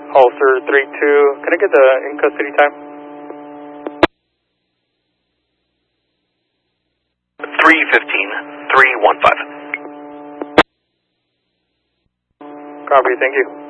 Officer 3-2, can I get the in custody time? 3:15, 3:15. Copy, thank you.